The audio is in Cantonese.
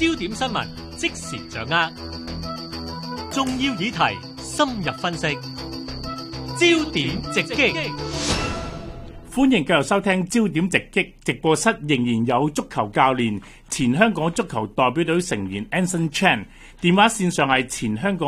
焦點新聞即時掌握，重要議題深入分析，焦點直擊。 歡迎繼續收聽焦點直擊，直播室仍然有足球教練、前香港足球代表隊成員 Anson Chan， 電話線上係前香港